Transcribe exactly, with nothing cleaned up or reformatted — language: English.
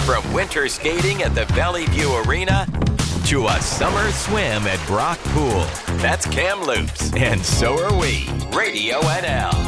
From winter skating at the Valley View Arena to a summer swim at Brock Pool. That's Kamloops, and so are we. Radio N L.